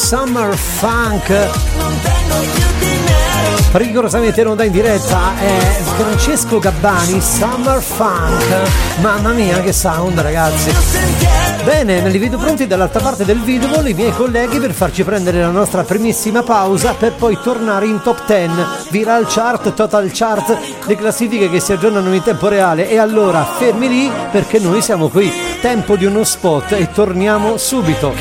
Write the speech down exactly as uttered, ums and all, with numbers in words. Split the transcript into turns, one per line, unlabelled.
Summer Funk, rigorosamente non da in diretta, è Francesco Gabbani, Summer Funk. Mamma mia che sound, ragazzi. Bene, me li vedo pronti dall'altra parte del video i miei colleghi per farci prendere la nostra primissima pausa per poi tornare in top dieci, viral chart, total chart, le classifiche che si aggiornano in tempo reale. E allora fermi lì perché noi siamo qui, tempo di uno spot e torniamo subito.